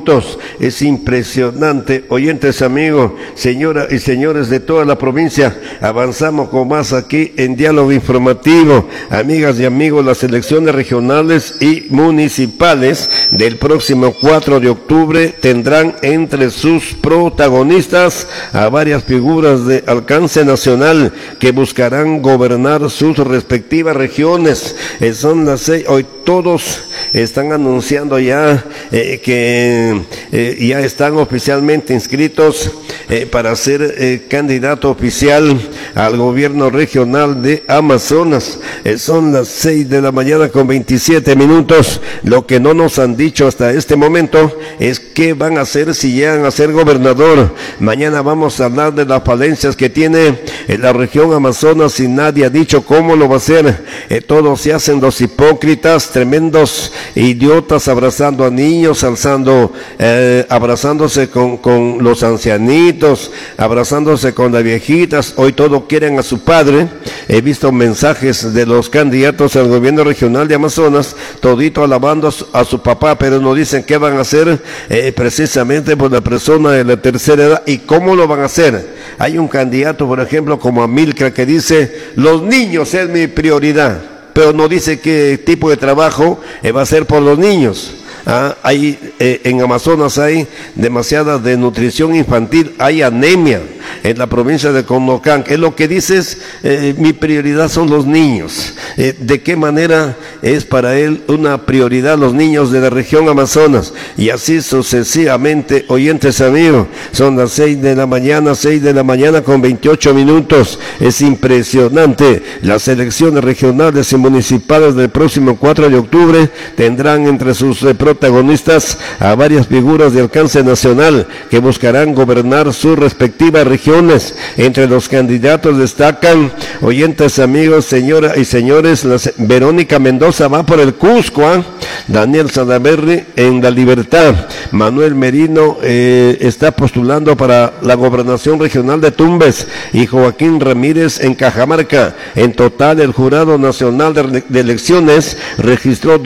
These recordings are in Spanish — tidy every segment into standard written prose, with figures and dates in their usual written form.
minutos. Es impresionante, oyentes, amigos, señoras y señores de toda la provincia. Avanzamos con más aquí en Diálogo Informativo. Amigas y amigos, las elecciones regionales y municipales del próximo 4 de octubre tendrán entre sus protagonistas a varias figuras de alcance nacional que buscarán gobernar sus respectivas regiones. Son las 6, hoy todos están anunciando ya que ya están oficialmente inscritos para ser candidato oficial al gobierno regional de Amazonas. Son las 6 de la mañana con 27 minutos. Lo que no nos han dicho hasta este momento es qué van a hacer si llegan a ser gobernador. Mañana vamos a hablar de las falencias que tiene la región Amazonas y nadie ha dicho cómo lo va a hacer. Todos se hacen los hipócritas, tremendos idiotas, abrazando a niños, abrazándose con los ancianitos, abrazándose con las viejitas. Hoy todos quieren a su padre. He visto mensajes de los candidatos al gobierno regional de Amazonas, todito alabando a su papá, pero no dicen qué van a hacer precisamente por la persona de la tercera edad y cómo lo van a hacer. Hay un candidato, por ejemplo, como Amílcar, que dice: los niños es mi prioridad, pero no dice qué tipo de trabajo va a ser por los niños. En Amazonas hay demasiada desnutrición infantil, hay anemia en la provincia de Condocán. Es lo que dices, mi prioridad son los niños. ¿De qué manera es para él una prioridad los niños de la región Amazonas? Y así sucesivamente, oyentes amigos. Son las 6 de la mañana con 28 minutos. Es impresionante. Las elecciones regionales y municipales del próximo 4 de octubre tendrán entre sus protagonistas a varias figuras de alcance nacional que buscarán gobernar sus respectivas regiones. Entre los candidatos destacan, oyentes amigos, señoras y señores, Verónica Mendoza va por el Cusco, Daniel Salaverry en La Libertad, Manuel Merino está postulando para la gobernación regional de Tumbes y Joaquín Ramírez en Cajamarca. En total, el Jurado Nacional de Elecciones registró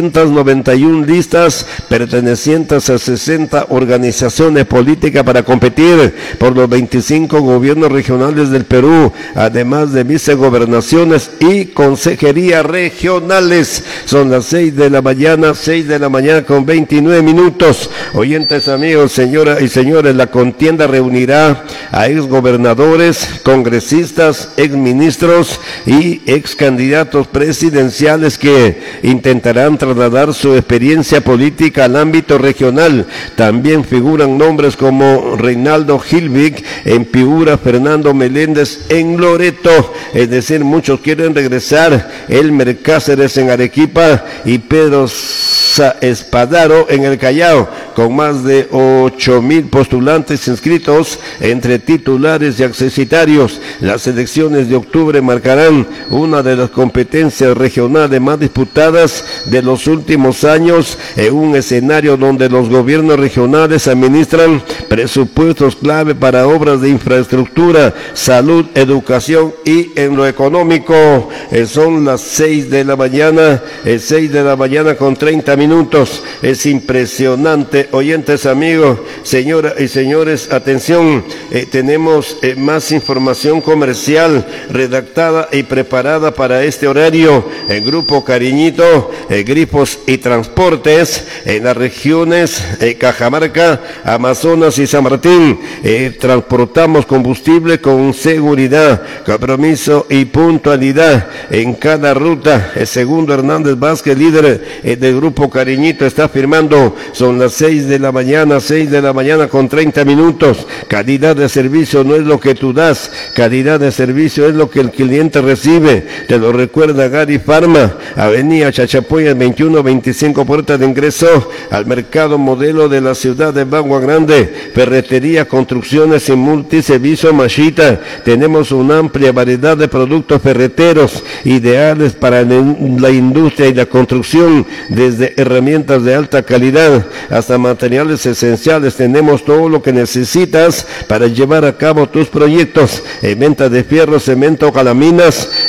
291 listas pertenecientes a 60 organizaciones políticas para competir por los 25 gobiernos regionales del Perú, además de vicegobernaciones y consejerías regionales. Son las 6 de la mañana con 29 minutos. Oyentes amigos, señoras y señores, la contienda reunirá a exgobernadores, congresistas, exministros y excandidatos presidenciales que intentarán trasladar su experiencia política al ámbito regional. También figuran nombres como Reinaldo Gilvig en Piura, Fernando Meléndez en Loreto, es decir, muchos quieren regresar, Elmer Cáceres en Arequipa y Pedro Espadaro en el Callao, con más de 8,000 postulantes inscritos entre titulares y accesitarios. Las elecciones de octubre marcarán una de las competencias regionales más disputadas de los últimos años, en un escenario donde los gobiernos regionales administran presupuestos clave para obras de infraestructura, salud, educación y en lo económico. Son las 6 de la mañana con 30 minutos. Es impresionante, oyentes amigos, señoras y señores, atención, tenemos más información comercial redactada y preparada para este horario. El Grupo Cariñito, Grifos y Transportes en las regiones Cajamarca, Amazonas y San Martín. Transportamos combustible con seguridad, compromiso y puntualidad en cada ruta. El segundo Hernández Vázquez, líder del Grupo Cariñito, está firmando. Son las 6 de la mañana con 30 minutos. Calidad de servicio no es lo que tú das, calidad de servicio es lo que el cliente recibe. Te lo recuerda Gary Pharma, Avenida Chachapoyas 2125, puerta de ingreso al mercado modelo de la ciudad de Bagua Grande. Ferretería, construcciones y multiservicio Mashita. Tenemos una amplia variedad de productos ferreteros ideales para la industria y la construcción, desde herramientas de alta calidad hasta materiales esenciales. Tenemos todo lo que necesitas para llevar a cabo tus proyectos. En venta de fierro, cemento, calaminas,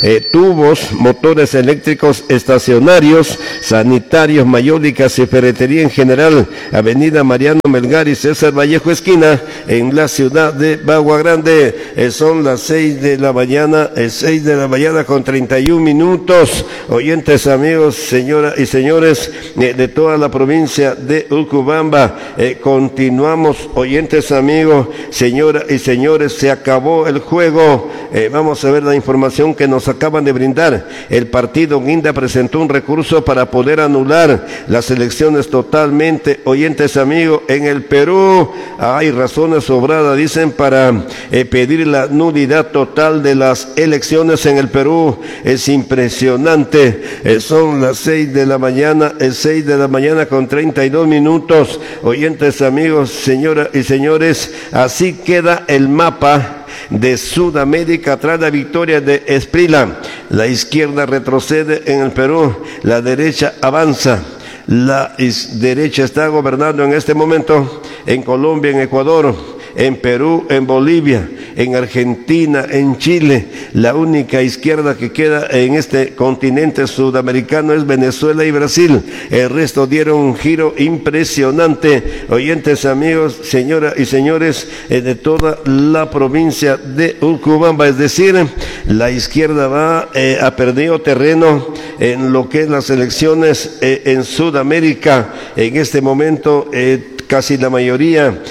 tubos, motores eléctricos estacionarios, sanitarios, mayólicas y ferretería en general. Avenida Mariano Melgar y César Vallejo esquina, en la ciudad de Bagua Grande. Son las 6 de la mañana, 6 de la mañana con 31 minutos. Oyentes, amigos, señoras y señores de toda la provincia de Urubamba, continuamos, oyentes, amigos, señoras y señores, se acabó el juego. Vamos a ver la información que nos acaban de brindar. El partido Guinda presentó un recurso para poder anular las elecciones totalmente, oyentes, amigos, en el Perú. Hay razones sobradas, dicen, para pedir la nulidad total de las elecciones en el Perú. Es impresionante. Son las 6 de la mañana, 6 de la mañana con 32 minutos. Oyentes, amigos, señoras y señores, así queda el mapa de Sudamérica tras la victoria de Esprila. La izquierda retrocede en el Perú, la derecha avanza. La derecha está gobernando en este momento en Colombia, en Ecuador, en Perú, en Bolivia, en Argentina, en Chile. La única izquierda que queda en este continente sudamericano es Venezuela y Brasil. El resto dieron un giro impresionante. Oyentes, amigos, señoras y señores, de toda la provincia de Urubamba, es decir, la izquierda ha perdido terreno en lo que es las elecciones en Sudamérica. En este momento, casi la mayoría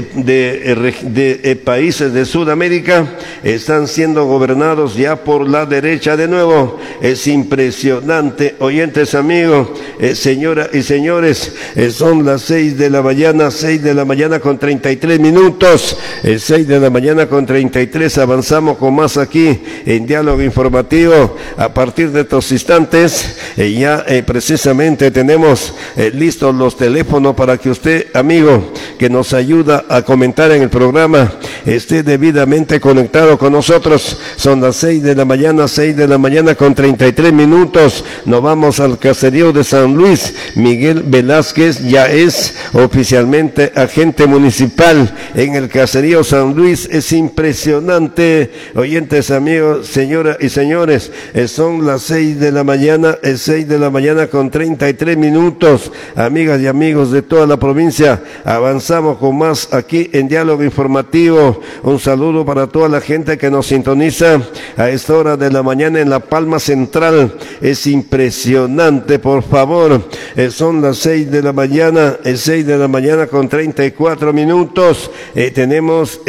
de países de Sudamérica están siendo gobernados ya por la derecha de nuevo. Es impresionante, oyentes, amigos, señoras y señores, son las 6 de la mañana, 6 de la mañana con 33 minutos, 6 de la mañana con 33, avanzamos con más aquí en Diálogo Informativo. A partir de estos instantes, ya precisamente tenemos listos los teléfonos para que usted, amigo, que nos ayuda a comentar en el programa, esté debidamente conectado con nosotros. Son las 6 de la mañana, 6 de la mañana con 33 minutos. Nos vamos al caserío de San Luis. Miguel Velázquez ya es oficialmente agente municipal en el caserío San Luis. Es impresionante, oyentes, amigos, señoras y señores, son las 6 de la mañana, 6 de la mañana con 33 minutos. Amigas y amigos de toda la provincia, avanzamos con más aquí en Diálogo Informativo. Un saludo para toda la gente que nos sintoniza a esta hora de la mañana en La Palma Central. Es impresionante, por favor. Son las 6 de la mañana, 6 de la mañana con 34 minutos. Tenemos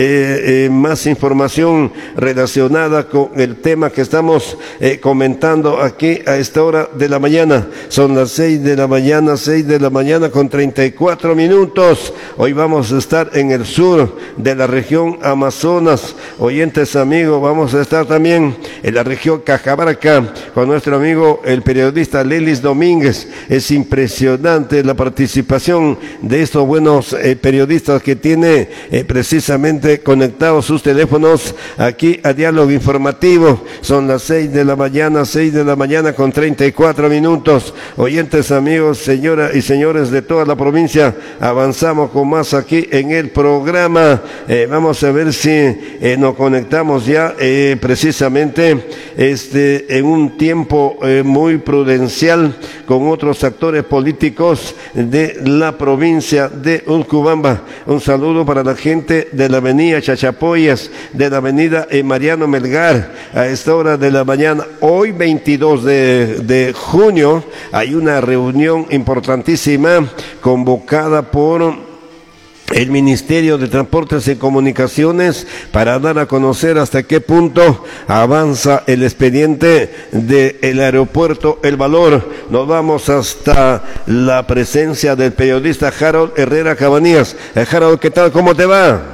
más información relacionada con el tema que estamos comentando aquí a esta hora de la mañana. Son las 6 de la mañana, 6 de la mañana con 34 minutos. Hoy vamos a estar en el sur de la región Amazonas. Oyentes, amigos, vamos a estar también en la región Cajamarca con nuestro amigo el periodista Lelis Domínguez. Es impresionante la participación de estos buenos periodistas que tiene precisamente conectados sus teléfonos aquí a Diálogo Informativo. Son las 6 de la mañana, 6 de la mañana con 34 minutos. Oyentes, amigos, señoras y señores de toda la provincia, avanzamos con más aquí en el programa. Vamos a ver si nos conectamos ya precisamente en un tiempo muy prudencial con otros actores políticos de la provincia de Urubamba. Un saludo para la gente de la avenida Chachapoyas, de la avenida Mariano Melgar, a esta hora de la mañana. Hoy 22 de junio hay una reunión importantísima convocada por el Ministerio de Transportes y Comunicaciones para dar a conocer hasta qué punto avanza el expediente del aeropuerto El Valor. Nos vamos hasta la presencia del periodista Harold Herrera Cabanías. Harold, ¿qué tal? ¿Cómo te va?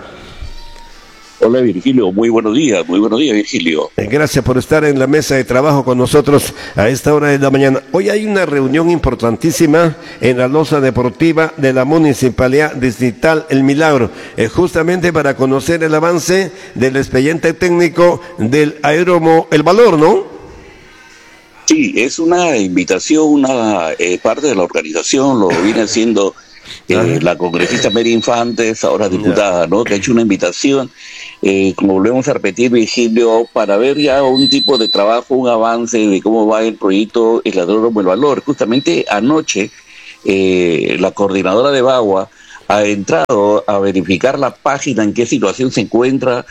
Hola, Virgilio, muy buenos días, Virgilio. Gracias por estar en la mesa de trabajo con nosotros a esta hora de la mañana. Hoy hay una reunión importantísima en la loza deportiva de la Municipalidad Distrital El Milagro, justamente para conocer el avance del expediente técnico del aeródromo El Valor, ¿no? Sí, es una invitación, una parte de la organización, lo viene haciendo la congresista Mary Infantes, ahora diputada, ¿no? Que ha hecho una invitación como volvemos a repetir, Virgilio, para ver ya un tipo de trabajo, un avance de cómo va el proyecto El Aeródromo El Valor. Justamente anoche, la coordinadora de Bagua ha entrado a verificar la página en qué situación se encuentra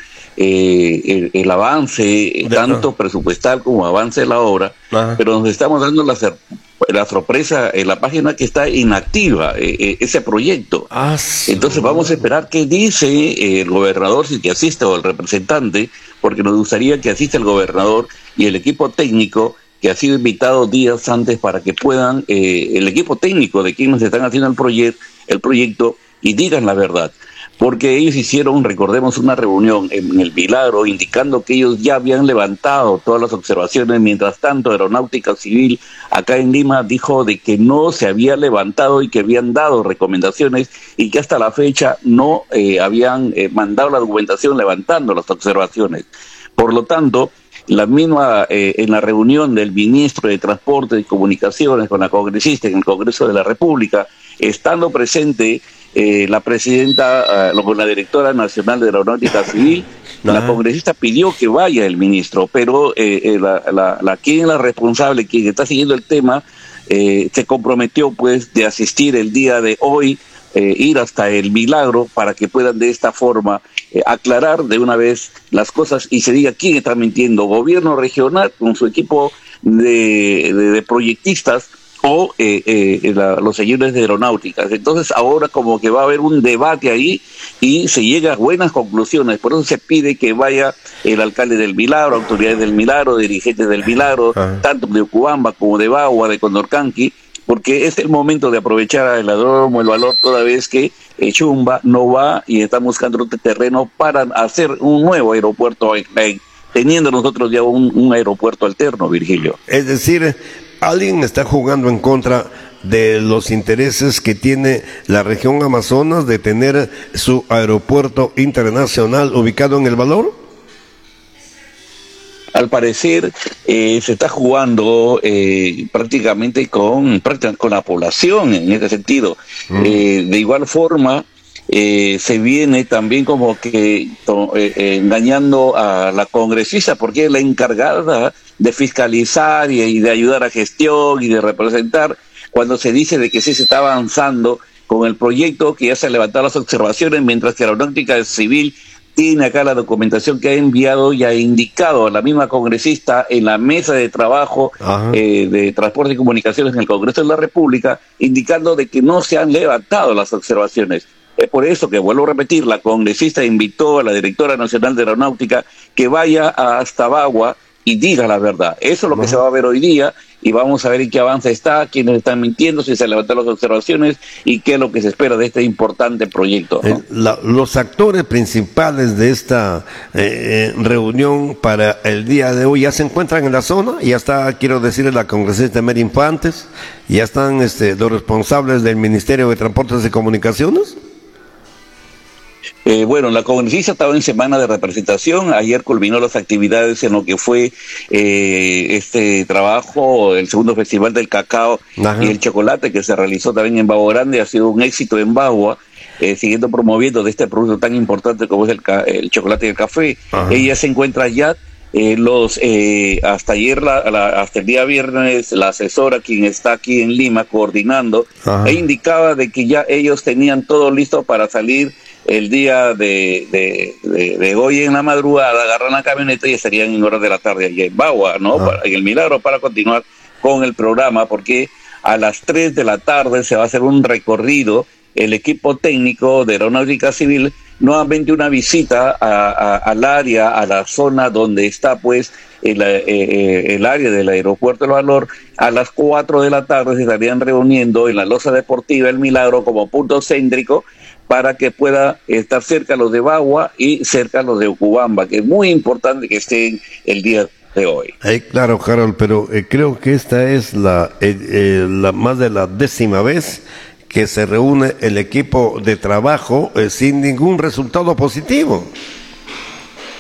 el avance, tanto presupuestal como avance de la obra, pero nos estamos dando la sorpresa en la página que está inactiva ese proyecto. Entonces vamos a esperar qué dice el gobernador, si que asiste, o el representante, porque nos gustaría que asista el gobernador y el equipo técnico que ha sido invitado días antes para que puedan, el equipo técnico de quienes están haciendo el proyecto, y digan la verdad. Porque ellos hicieron, recordemos, una reunión en el Milagro indicando que ellos ya habían levantado todas las observaciones. Mientras tanto, Aeronáutica Civil acá en Lima dijo de que no se había levantado y que habían dado recomendaciones y que hasta la fecha no habían mandado la documentación levantando las observaciones. Por lo tanto, la misma en la reunión del ministro de Transporte y Comunicaciones con la congresista en el Congreso de la República, estando presente la presidenta, con la directora nacional de Aeronáutica Civil, la congresista pidió que vaya el ministro, pero quien es la responsable, quien está siguiendo el tema, se comprometió pues de asistir el día de hoy, ir hasta el Milagro para que puedan de esta forma aclarar de una vez las cosas y se diga quién está mintiendo, gobierno regional con su equipo de proyectistas o los señores de aeronáuticas. Entonces ahora como que va a haber un debate ahí y se llega a buenas conclusiones. Por eso se pide que vaya el alcalde del Milagro, autoridades del Milagro, dirigentes del Milagro, tanto de Ucubamba como de Bagua, de Condorcanqui, porque es el momento de aprovechar el aeródromo El Valor, toda vez que Chumba no va y está buscando otro terreno para hacer un nuevo aeropuerto, teniendo nosotros ya un aeropuerto alterno, Virgilio. Es decir, alguien está jugando en contra de los intereses que tiene la región Amazonas de tener su aeropuerto internacional ubicado en El Valor. Al parecer se está jugando prácticamente con la población en ese sentido. De igual forma, se viene también como que engañando a la congresista, porque es la encargada de fiscalizar y de ayudar a gestión y de representar, cuando se dice de que sí se está avanzando con el proyecto, que ya se han levantado las observaciones, mientras que la Aeronáutica Civil tiene acá la documentación que ha enviado y ha indicado a la misma congresista en la mesa de trabajo de Transporte y Comunicaciones en el Congreso de la República, indicando de que no se han levantado las observaciones. Es por eso que, vuelvo a repetir, la congresista invitó a la directora nacional de Aeronáutica que vaya hasta Bagua y diga la verdad. Eso es lo que se va a ver hoy día y vamos a ver en qué avance está, quiénes están mintiendo, si se levantan las observaciones y qué es lo que se espera de este importante proyecto, ¿no? Los actores principales de esta reunión para el día de hoy ya se encuentran en la zona, ya está, quiero decirle, la congresista Mary Infantes, ya están los responsables del Ministerio de Transportes y Comunicaciones. Bueno, la congresista estaba en semana de representación. Ayer culminó las actividades en lo que fue este trabajo, el segundo Festival del Cacao y el Chocolate, que se realizó también en Bagua Grande. Ha sido un éxito en Bagua, siguiendo promoviendo de este producto tan importante como es el chocolate y el café. Ella se encuentra allá. Hasta ayer, hasta el día viernes, la asesora, quien está aquí en Lima coordinando, indicaba de que ya ellos tenían todo listo para salir el día de hoy en la madrugada, agarran la camioneta y estarían en horas de la tarde allá en Bagua, ¿no? En el Milagro, para continuar con el programa, porque a las 3 de la tarde se va a hacer un recorrido. El equipo técnico de Aeronáutica Civil nuevamente una visita al área, a la zona donde está pues el área del aeropuerto El Valor. A las 4 de la tarde se estarían reuniendo en la loza deportiva El Milagro como punto céntrico para que pueda estar cerca los de Bagua y cerca los de Ucubamba, que es muy importante que estén el día de hoy. Claro, Harold, pero creo que esta es la más de la 10ª vez que se reúne el equipo de trabajo sin ningún resultado positivo.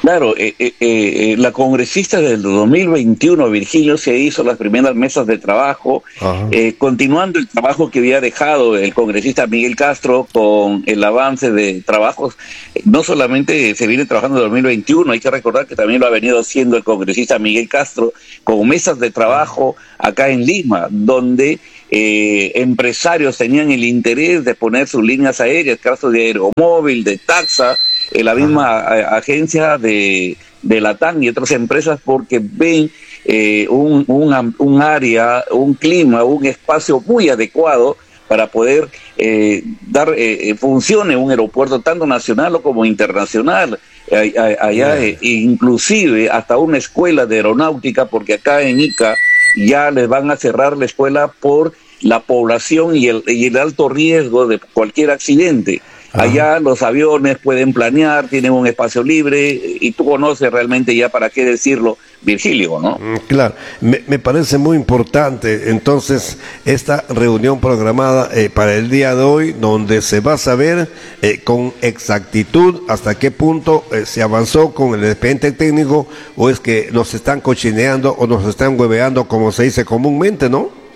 Claro, la congresista del 2021, Virgilio, se hizo las primeras mesas de trabajo, continuando el trabajo que había dejado el congresista Miguel Castro con el avance de trabajos. No solamente se viene trabajando en 2021, hay que recordar que también lo ha venido haciendo el congresista Miguel Castro con mesas de trabajo acá en Lima, donde empresarios tenían el interés de poner sus líneas aéreas, caso de Aeromóvil, de Taxa, la misma agencia de Latam y otras empresas, porque ven un área, un clima, un espacio muy adecuado para poder funcione un aeropuerto tanto nacional como internacional. Allá inclusive hasta una escuela de aeronáutica, porque acá en Ica ya les van a cerrar la escuela por la población y el alto riesgo de cualquier accidente. Allá los aviones pueden planear, tienen un espacio libre, y tú conoces realmente ya para qué decirlo, Virgilio, ¿no? Claro, me parece muy importante entonces esta reunión programada para el día de hoy, donde se va a saber con exactitud hasta qué punto se avanzó con el expediente técnico, o es que nos están cochineando o nos están hueveando, como se dice comúnmente, ¿no?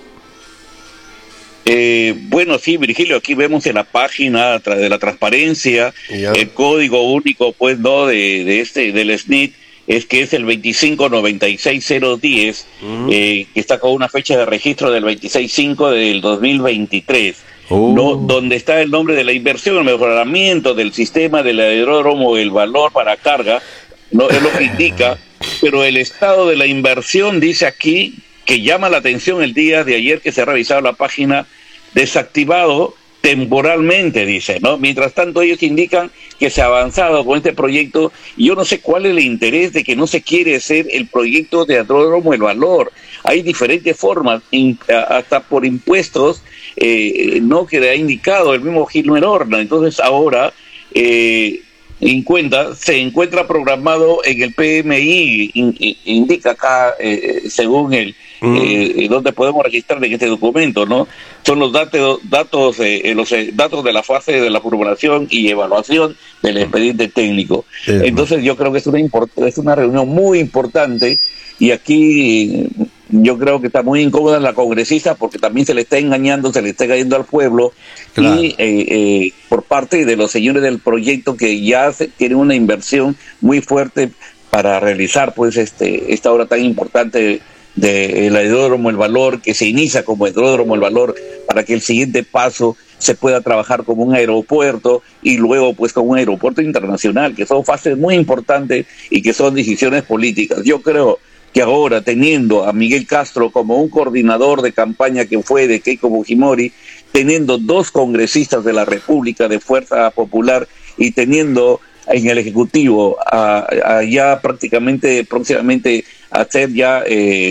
Bueno, sí, Virgilio, aquí vemos en la página de la transparencia el código único, pues, no, del SNIT, es que es el 2596010, que está con una fecha de registro del 26/5 del 2023, ¿no? Donde está el nombre de la inversión, el mejoramiento del sistema del aeródromo, el valor para carga, no es lo que indica, pero el estado de la inversión dice aquí, que llama la atención el día de ayer que se ha revisado la página, desactivado temporalmente, dice, ¿no? Mientras tanto, ellos indican que se ha avanzado con este proyecto, y yo no sé cuál es el interés de que no se quiere hacer el proyecto de Aeródromo El Valor. Hay diferentes formas, hasta por impuestos, no, que ha indicado el mismo Gilmer Horna. Entonces ahora se encuentra programado en el PMI, indica acá, según donde podemos registrar en este documento, ¿no? Son los datos de la fase de la formulación y evaluación del expediente técnico. Entonces yo creo que es una reunión muy importante, y aquí yo creo que está muy incómoda la congresista, porque también se le está engañando, se le está cayendo al pueblo, claro. Y por parte de los señores del proyecto, que ya tienen una inversión muy fuerte para realizar, pues, esta obra tan importante del aeródromo El Valor, que se inicia como aeródromo El Valor, para que el siguiente paso se pueda trabajar como un aeropuerto, y luego pues como un aeropuerto internacional, que son fases muy importantes y que son decisiones políticas. Yo creo que ahora, teniendo a Miguel Castro como un coordinador de campaña que fue de Keiko Fujimori, teniendo dos congresistas de la República de Fuerza Popular, y teniendo en el Ejecutivo ya próximamente a ser ya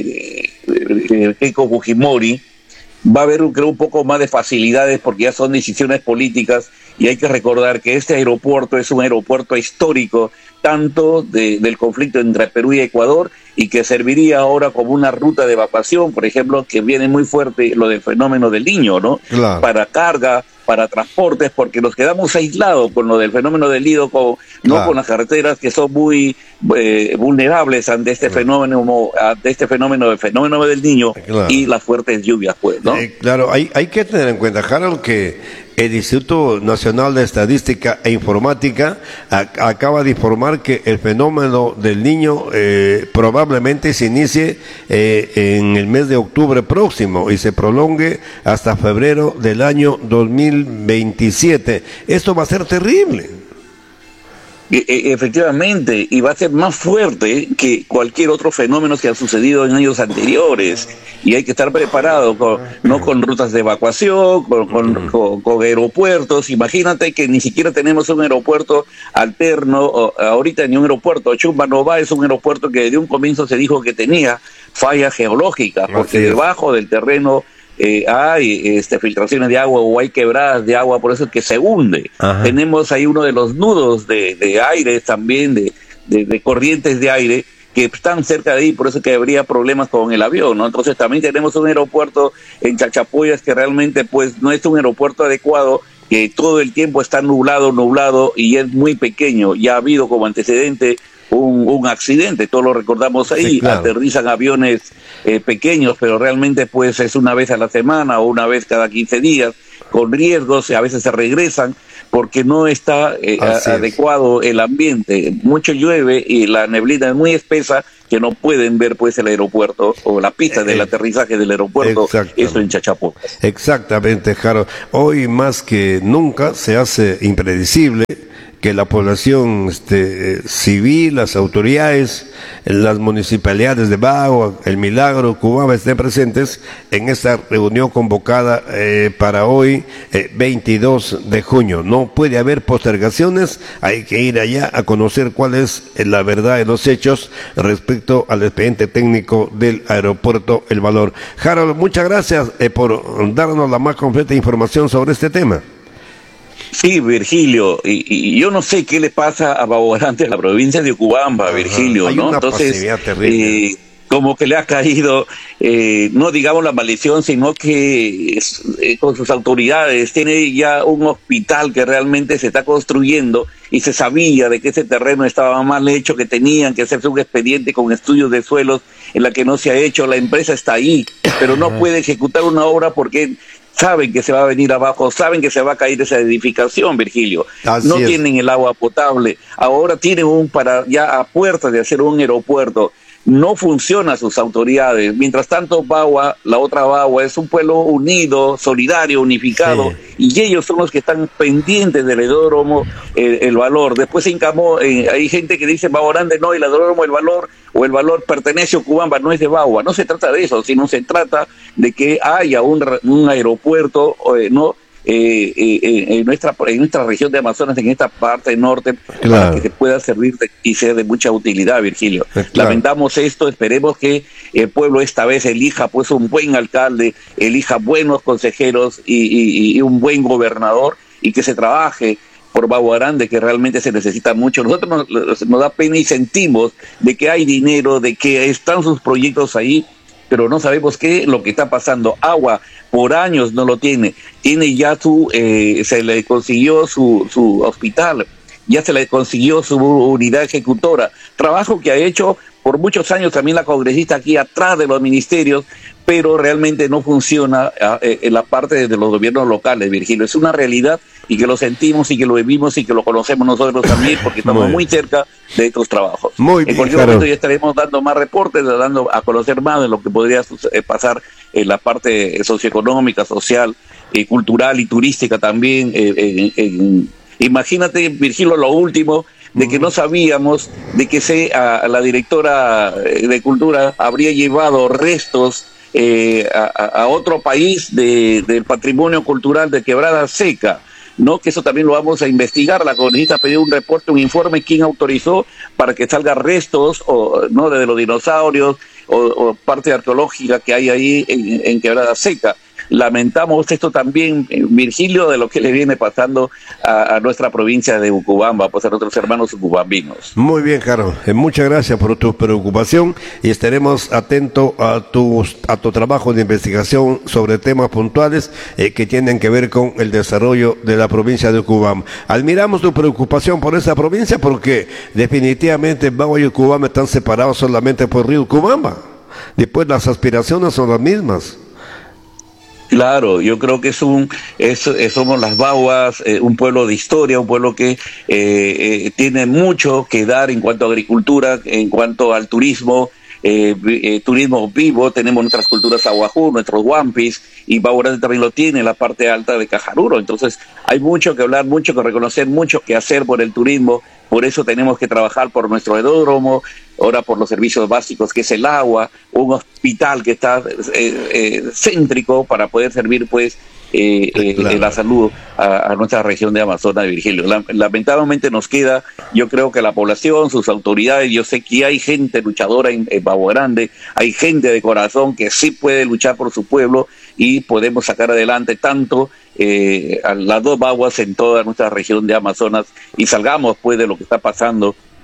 Keiko Fujimori, va a haber, creo, un poco más de facilidades, porque ya son decisiones políticas, y hay que recordar que este aeropuerto es un aeropuerto histórico, tanto del conflicto entre Perú y Ecuador, y que serviría ahora como una ruta de evacuación, por ejemplo, que viene muy fuerte lo del fenómeno del Niño, ¿no? Claro. Para carga, para transportes, porque nos quedamos aislados con lo del fenómeno del Nido, con las carreteras, que son muy vulnerables ante este fenómeno del Niño, claro. Y las fuertes lluvias, pues, ¿no? Claro, hay que tener en cuenta, Harold, que el Instituto Nacional de Estadística e Informática acaba de informar que el fenómeno del Niño probablemente se inicie en el mes de octubre próximo y se prolongue hasta febrero del año 2027. Esto va a ser terrible. Efectivamente, y va a ser más fuerte que cualquier otro fenómeno que ha sucedido en años anteriores, y hay que estar preparado con rutas de evacuación, con aeropuertos. Imagínate que ni siquiera tenemos un aeropuerto alterno ahorita, ni un aeropuerto. Chumbanova es un aeropuerto que desde un comienzo se dijo que tenía fallas geológicas, porque debajo del terreno hay filtraciones de agua, o hay quebradas de agua, por eso es que se hunde. Ajá. Tenemos ahí uno de los nudos de aire también, de corrientes de aire, que están cerca de ahí, por eso que habría problemas con el avión, ¿no? Entonces también tenemos un aeropuerto en Chachapoyas que realmente pues no es un aeropuerto adecuado, que todo el tiempo está nublado, y es muy pequeño. Ya ha habido como antecedente un accidente, todos lo recordamos ahí, sí, claro. Aterrizan aviones pequeños, pero realmente pues es una vez a la semana o una vez cada 15 días, con riesgos, y a veces se regresan porque no está adecuado el ambiente, mucho llueve y la neblina es muy espesa, que no pueden ver pues el aeropuerto o la pista del aterrizaje del aeropuerto, eso en Chachapoyas. Exactamente, Harold. Hoy más que nunca se hace impredecible que la población civil, las autoridades, las municipalidades de Bagua, El Milagro, Cubamba estén presentes en esta reunión convocada para hoy, 22 de junio. No puede haber postergaciones, hay que ir allá a conocer cuál es la verdad de los hechos respecto al expediente técnico del aeropuerto El Valor. Harold, muchas gracias por darnos la más completa información sobre este tema. Sí, Virgilio, y yo no sé qué le pasa a Baguarante, a la provincia de Cubamba, Virgilio, ¿no? Entonces, como que le ha caído, no digamos la maldición, sino que con sus autoridades tiene ya un hospital que realmente se está construyendo y se sabía de que ese terreno estaba mal hecho, que tenían que hacerse un expediente con estudios de suelos en la que no se ha hecho, la empresa está ahí, pero no puede ejecutar una obra porque saben que se va a venir abajo, saben que se va a caer esa edificación, Virgilio. No tienen el agua potable, ahora tienen ya a puertas de hacer un aeropuerto. No funcionan sus autoridades. Mientras tanto, Bagua, la otra Bagua, es un pueblo unido, solidario, unificado, y ellos son los que están pendientes del aeródromo El Valor. Después se encamó, hay gente que dice Baguarante, no, el aeródromo El Valor o El Valor pertenece a Cubamba, no es de Bagua. No se trata de eso, sino se trata de que haya un aeropuerto, en nuestra región de Amazonas, en esta parte norte, para que se pueda servir y sea de mucha utilidad, Virgilio. Lamentamos esto, esperemos que el pueblo esta vez elija pues un buen alcalde, elija buenos consejeros y un buen gobernador, y que se trabaje por Baguarante, que realmente se necesita mucho. Nosotros nos da pena y sentimos de que hay dinero, de que están sus proyectos ahí, pero no sabemos qué es lo que está pasando. Agua por años no lo tiene ya se le consiguió su hospital, ya se le consiguió su unidad ejecutora, trabajo que ha hecho por muchos años también la congresista aquí atrás de los ministerios, pero realmente no funciona en la parte de los gobiernos locales, Virgilio. Es una realidad y que lo sentimos y que lo vivimos y que lo conocemos nosotros también, porque estamos muy cerca de estos trabajos. En cualquier momento ya estaremos dando más reportes, dando a conocer más de lo que podría pasar en la parte socioeconómica, social, cultural y turística también. Imagínate, Virgilio, lo último, de que no sabíamos de que la directora de Cultura habría llevado restos a otro país del patrimonio cultural de Quebrada Seca, ¿no? Que eso también lo vamos a investigar. La congresista pidió un reporte, un informe, quién autorizó para que salga restos no de los dinosaurios o parte arqueológica que hay ahí en Quebrada Seca. Lamentamos esto también, Virgilio, de lo que le viene pasando a nuestra provincia de Ucubamba, pues a nuestros hermanos ucubambinos. Muy bien, Harold. Muchas gracias por tu preocupación y estaremos atentos a tu trabajo de investigación sobre temas puntuales que tienen que ver con el desarrollo de la provincia de Ucubamba. Admiramos tu preocupación por esa provincia porque definitivamente Bagua y Ucubamba están separados solamente por el río Ucubamba. Después las aspiraciones son las mismas. Claro, yo creo que somos las Baguas, un pueblo de historia, un pueblo que tiene mucho que dar en cuanto a agricultura, en cuanto al turismo, turismo vivo. Tenemos nuestras culturas aguajú, nuestros huampis, y Baguarante también lo tiene, la parte alta de Cajaruro. Entonces hay mucho que hablar, mucho que reconocer, mucho que hacer por el turismo. Por eso tenemos que trabajar por nuestro aeródromo, ahora por los servicios básicos, que es el agua, un hospital que está céntrico para poder servir pues la salud a nuestra región de Amazonas, de Virgilio. Lamentablemente nos queda, yo creo que la población, sus autoridades, yo sé que hay gente luchadora en Baguarante, hay gente de corazón que sí puede luchar por su pueblo y podemos sacar adelante tanto a las dos Baguas en toda nuestra región de Amazonas y salgamos pues de lo que está pasando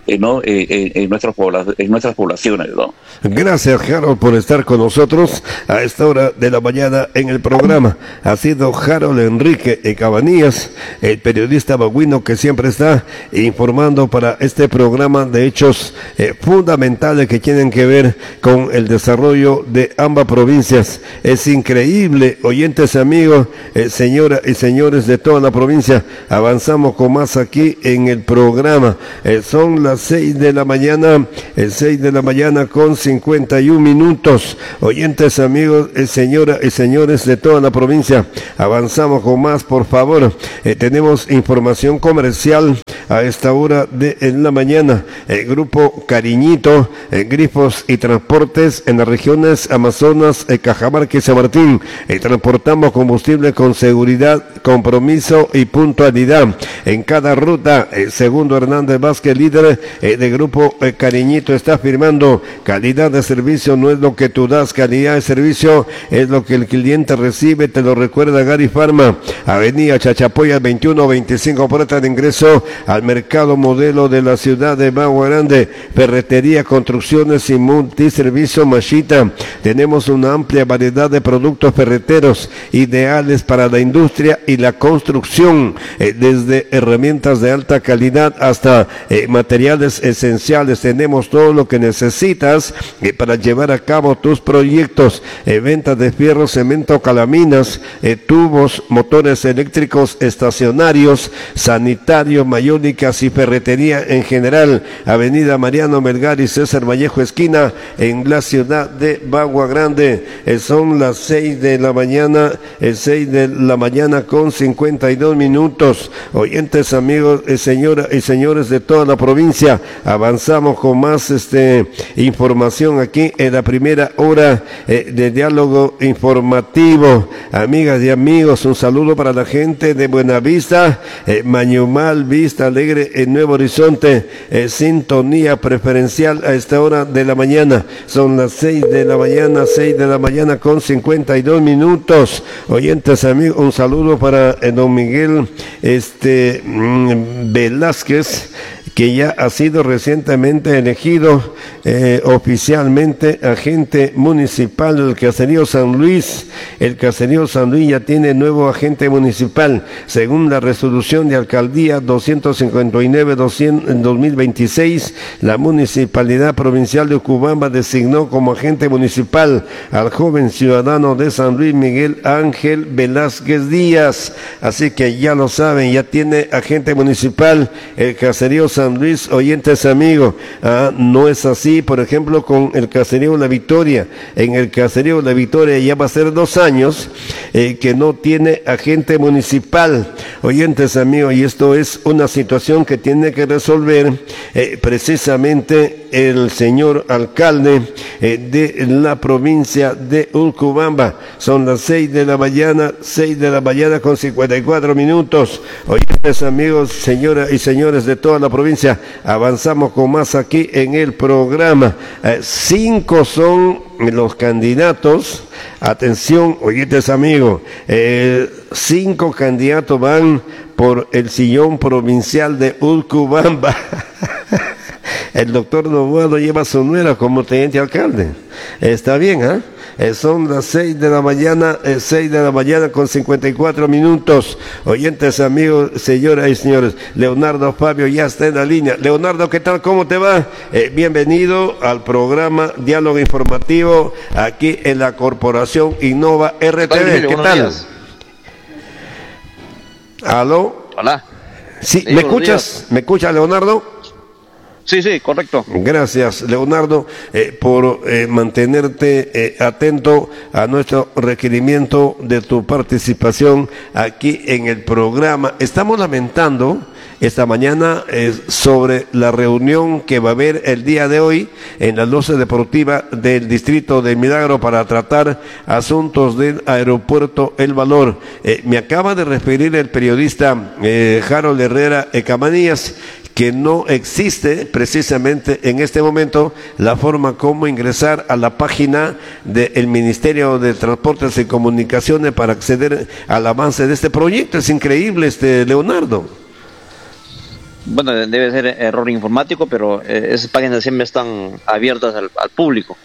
en nuestras poblaciones, ¿no? Gracias, Harold, por estar con nosotros a esta hora de la mañana en el programa. Ha sido Harold Enrique Cabanillas, el periodista baguino que siempre está informando para este programa de hechos fundamentales que tienen que ver con el desarrollo de ambas provincias. Es increíble, oyentes amigos, señoras y señores de toda la provincia. Avanzamos con más aquí en el programa. Son las 6 de la mañana, 6 de la mañana con 51 minutos. Oyentes amigos, señoras y señores de toda la provincia, avanzamos con más, por favor. Tenemos información comercial a esta hora de la mañana. El grupo Cariñito, Grifos y Transportes en las regiones Amazonas, Cajamarca y San Martín. Transportamos combustible con seguridad, compromiso y puntualidad en cada ruta. Segundo Hernández Vázquez, líder de grupo Cariñito, está afirmando: calidad de servicio no es lo que tú das, calidad de servicio es lo que el cliente recibe. Te lo recuerda Gary Pharma. Avenida Chachapoyas 2125, puerta de ingreso al mercado modelo de la ciudad de Bagua Grande. Ferretería, construcciones y multiservicio Machita. Tenemos una amplia variedad de productos ferreteros ideales para la industria y la construcción, desde herramientas de alta calidad hasta materiales esenciales. Tenemos todo lo que necesitas para llevar a cabo tus proyectos. Ventas de fierro, cemento, calaminas, tubos, motores eléctricos estacionarios, sanitarios, mayólicas y ferretería en general. Avenida Mariano Melgar y César Vallejo esquina en la ciudad de Bagua Grande. Son las 6 de la mañana, 6 de la mañana con 52 minutos. Oyentes amigos, señoras y señores de toda la provincia, avanzamos con más información aquí en la primera hora de diálogo informativo. Amigas y amigos, un saludo para la gente de Buenavista, Mañumal, Vista Alegre en Nuevo Horizonte. Sintonía preferencial a esta hora de la mañana. Son las 6 de la mañana, 6 de la mañana con 52 minutos. Oyentes amigos, un saludo para don Miguel Velázquez, que ya ha sido recientemente elegido oficialmente agente municipal del Caserío San Luis. El Caserío San Luis ya tiene nuevo agente municipal. Según la resolución de alcaldía 259-2026, la Municipalidad Provincial de Urcubamba designó como agente municipal al joven ciudadano de San Luis, Miguel Ángel Velázquez Díaz. Así que ya lo saben, ya tiene agente municipal el Caserío San Luis. Oyentes amigos, no es así, por ejemplo, con el Caserío La Victoria. En el Caserío La Victoria ya va a ser 2 años que no tiene agente municipal. Oyentes amigos, y esto es una situación que tiene que resolver precisamente el señor alcalde de la provincia de Urcubamba. Son las 6 de la mañana, 6 de la mañana con 54 minutos. Oyentes amigos, señoras y señores de toda la provincia, avanzamos con más aquí en el programa. 5 son los candidatos. Atención, oyentes amigos, 5 candidatos van por el sillón provincial de Urcubamba. El doctor Novoa lleva su nuera como teniente alcalde. Está bien, son las 6 de la mañana, 6 de la mañana con 54 minutos. Oyentes amigos, señoras y señores, Leonardo Fabio ya está en la línea. Leonardo, ¿qué tal? ¿Cómo te va? Bienvenido al programa Diálogo Informativo aquí en la Corporación Innova RTV. ¿Qué tal? Días. ¿Aló? Hola. Sí, ¿me escuchas? ¿Me escuchas, Leonardo? Sí, correcto. Gracias, Leonardo, por mantenerte atento a nuestro requerimiento de tu participación aquí en el programa. Estamos lamentando esta mañana sobre la reunión que va a haber el día de hoy en la loza deportiva del distrito de Milagro para tratar asuntos del aeropuerto El Valor. Me acaba de referir el periodista Harold Herrera Cabanillas que no existe precisamente en este momento la forma como ingresar a la página del Ministerio de Transportes y Comunicaciones para acceder al avance de este proyecto. Es increíble, Leonardo. bueno, debe ser error informático, pero esas páginas siempre están abiertas al público.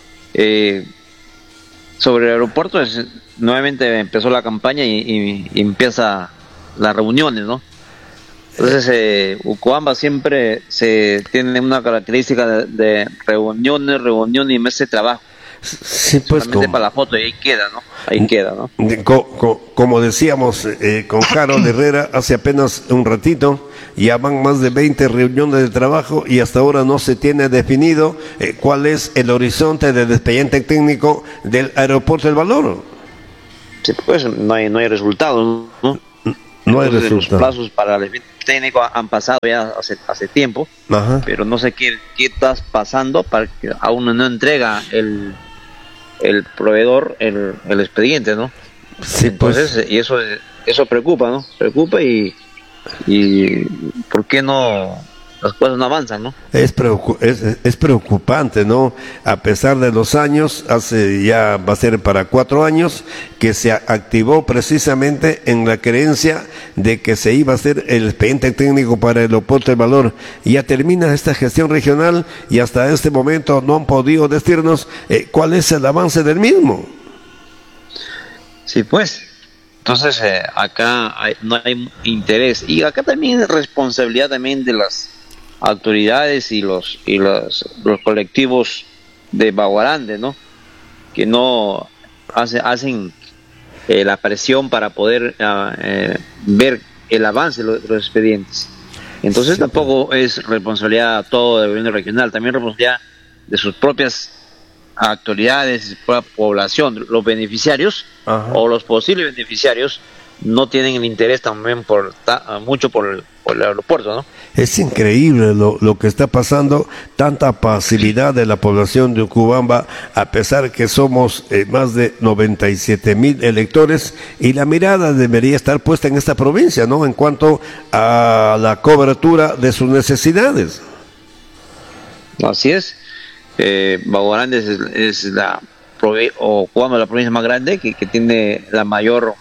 Sobre el aeropuerto, nuevamente empezó la campaña y empieza las reuniones, ¿no? Entonces, Ucuamba siempre se tiene una característica de reuniones y meses de trabajo. Sí, pues solamente para la foto y ahí queda, ¿no? Ahí queda, ¿no? Como decíamos con Harold Herrera hace apenas un ratito, ya van más de 20 reuniones de trabajo y hasta ahora no se tiene definido cuál es el horizonte de desplegamiento técnico del aeropuerto del Valor. Sí, pues no hay resultados, ¿no? No hay Entonces, resultados. Los plazos para el evento técnico han pasado ya hace tiempo. Ajá. Pero no sé qué está pasando para que aún no entrega el proveedor el expediente, ¿no? Sí, Entonces, pues. y eso preocupa, ¿no? Preocupa y ¿por qué no las cosas no avanzan, no? Es preocupante, ¿no? A pesar de los años, hace ya va a ser para 4 años, que se activó precisamente en la creencia de que se iba a hacer el expediente técnico para el aeropuerto del Valor. Ya termina esta gestión regional y hasta este momento no han podido decirnos cuál es el avance del mismo. Sí, pues. Entonces, acá no hay interés. Y acá también es responsabilidad también de las autoridades y los colectivos de Baguarande, ¿no? Que no hacen la presión para poder ver el avance de los expedientes. Entonces Sí, tampoco es responsabilidad todo del gobierno regional, también responsabilidad de sus propias autoridades, su propia población. Los beneficiarios Ajá. o los posibles beneficiarios no tienen el interés también mucho por el aeropuerto, ¿no? Es increíble lo que está pasando, tanta pasividad de la población de Ucubamba, a pesar que somos más de 97,000 electores, y la mirada debería estar puesta en esta provincia, ¿no? En cuanto a la cobertura de sus necesidades. Así es. Baguarande es Ucubamba es la provincia más grande que tiene la mayor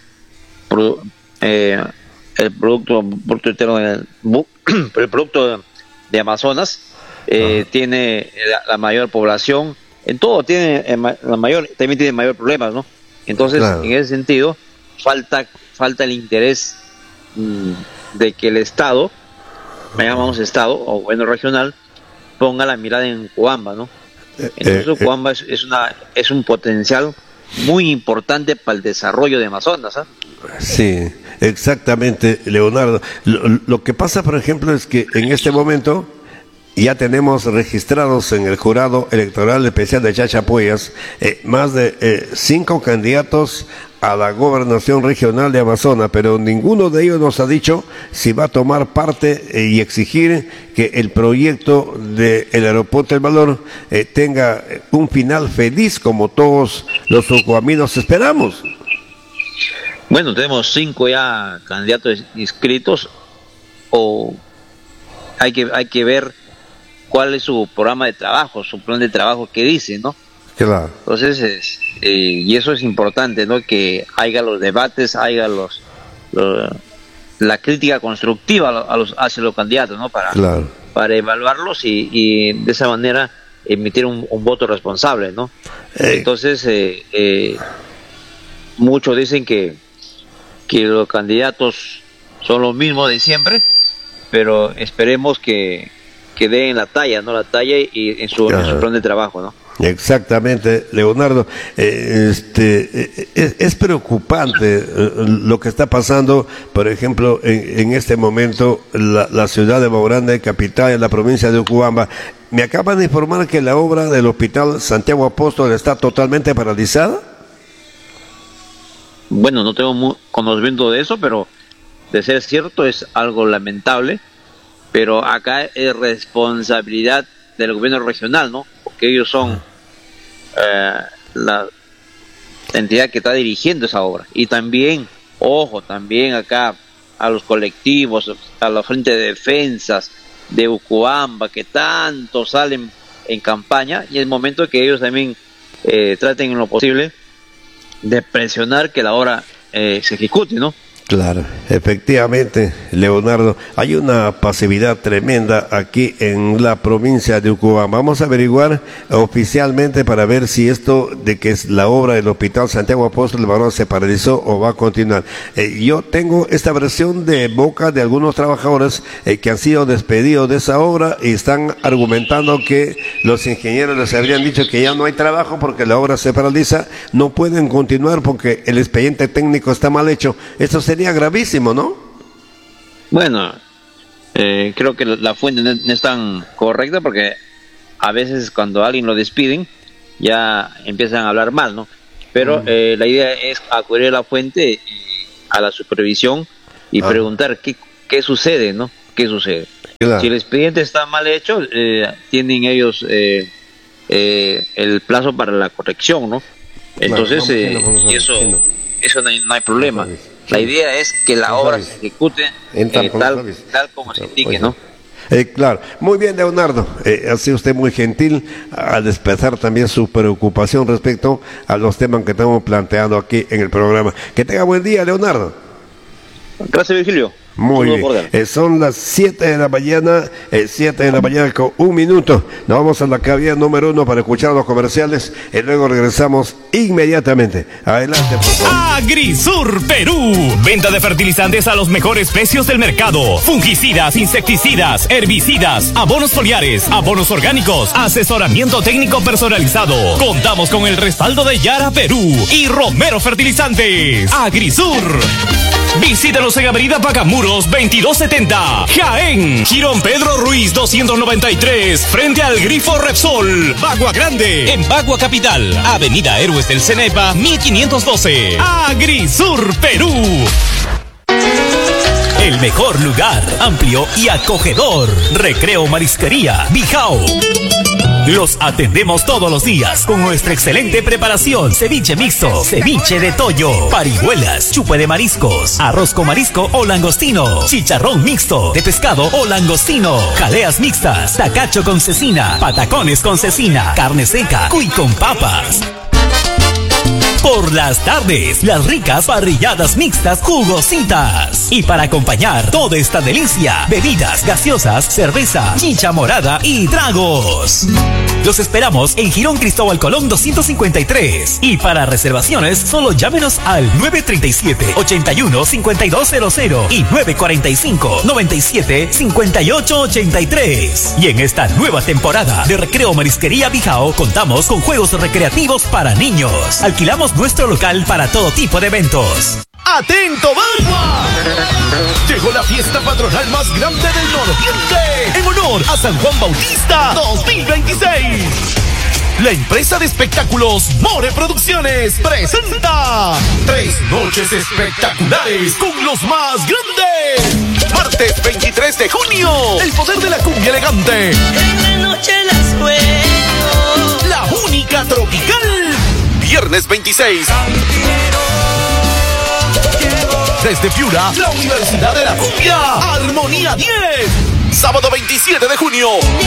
el producto interno el producto de Amazonas, tiene la mayor población, en todo tiene también tiene mayor problemas, ¿no? Entonces, Claro. En ese sentido, falta el interés de que el Estado, llamamos Estado o gobierno regional, ponga la mirada en Ucubamba, ¿no? Entonces Ucubamba es un potencial muy importante para el desarrollo de Amazonas, ¿ah? Sí, exactamente, Leonardo. Lo que pasa, por ejemplo, es que en este momento ya tenemos registrados en el Jurado Electoral Especial de Chachapoyas más de 5 candidatos a la gobernación regional de Amazonas, pero ninguno de ellos nos ha dicho si va a tomar parte y exigir que el proyecto del aeropuerto del Valor tenga un final feliz como todos los ucuaminos esperamos. Bueno, tenemos 5 ya candidatos inscritos, o hay que ver cuál es su programa de trabajo, su plan de trabajo que dice, ¿no? Claro. Entonces, y eso es importante, ¿no? Que haya los debates, haya la crítica constructiva hacia los candidatos, ¿no? Claro. Para evaluarlos y de esa manera emitir un voto responsable, ¿no? Entonces, muchos dicen que los candidatos son los mismos de siempre, pero esperemos que den la talla, ¿no? La talla y en su plan de trabajo, ¿no? Exactamente, Leonardo. Es preocupante lo que está pasando, por ejemplo, en este momento, la ciudad de Baguarande, capital de la provincia de Ucubamba. Me acaban de informar que la obra del Hospital Santiago Apóstol está totalmente paralizada. Bueno, no tengo conocimiento de eso, pero de ser cierto es algo lamentable, pero acá es responsabilidad del gobierno regional, ¿no? Porque ellos son la entidad que está dirigiendo esa obra. Y también, ojo, también acá a los colectivos, a la Frente de Defensas de Ucubamba, que tanto salen en campaña, y es momento que ellos también traten en lo posible de presionar que la obra se ejecute, ¿no? Claro, efectivamente, Leonardo, hay una pasividad tremenda aquí en la provincia de Ucubán. Vamos a averiguar oficialmente para ver si esto de que es la obra del Hospital Santiago Apóstol del Varón se paralizó o va a continuar. Yo tengo esta versión de boca de algunos trabajadores que han sido despedidos de esa obra y están argumentando que los ingenieros les habrían dicho que ya no hay trabajo porque la obra se paraliza, no pueden continuar porque el expediente técnico está mal hecho. Esto sería gravísimo, ¿no? Bueno, creo que la fuente no es tan correcta porque a veces cuando a alguien lo despiden ya empiezan a hablar mal, ¿no? Pero la idea es acudir a la fuente, a la supervisión y preguntar qué sucede, ¿no? ¿Qué sucede? Claro. Si el expediente está mal hecho, tienen ellos el plazo para la corrección, ¿no? Entonces, y eso no hay problema. La idea es que la obra se ejecute tal como se indique, ¿no? Claro, muy bien, Leonardo, ha sido usted muy gentil al expresar también su preocupación respecto a los temas que estamos planteando aquí en el programa. Que tenga buen día, Leonardo. Gracias, Virgilio. Muy bien, son las 7 de la mañana, 7 de la mañana con 1 minuto. Nos vamos a la cabina número 1 para escuchar los comerciales y luego regresamos inmediatamente. Adelante, por favor. Agrisur Perú, venta de fertilizantes a los mejores precios del mercado. Fungicidas, insecticidas, herbicidas, abonos foliares, abonos orgánicos, asesoramiento técnico personalizado. Contamos con el respaldo de Yara Perú y Romero Fertilizantes. Agrisur. Visítanos en Avenida Pacamuros 2270, Jaén. Girón Pedro Ruiz 293, frente al Grifo Repsol. Bagua Grande, en Bagua Capital. Avenida Héroes del Cenepa 1512. Agrisur Perú. El mejor lugar, amplio y acogedor. Recreo Marisquería Bijao. Los atendemos todos los días con nuestra excelente preparación. Ceviche mixto, ceviche de toyo, parihuelas, chupe de mariscos, arroz con marisco o langostino, chicharrón mixto de pescado o langostino, jaleas mixtas, tacacho con cecina, patacones con cecina, carne seca, cuy con papas. Por las tardes, las ricas parrilladas mixtas jugositas. Y para acompañar toda esta delicia, bebidas gaseosas, cerveza, chicha morada y tragos. Los esperamos en Girón Cristóbal Colón 253. Y para reservaciones, solo llámenos al 937-81-5200 y 945-97-5883. Y en esta nueva temporada de Recreo Marisquería Bijao, contamos con juegos recreativos para niños. Alquilamos nuestro local para todo tipo de eventos. ¡Atento, Bagua! Llegó la fiesta patronal más grande del nororiente en honor a San Juan Bautista 2026. La empresa de espectáculos More Producciones presenta 3 noches espectaculares con los más grandes. Martes 23 de junio, el poder de la cumbia elegante. En la noche las sueño. La única tropical. Viernes 26. Desde Piura, la Universidad de la Cumbia. Armonía 10. Sábado 27 de junio.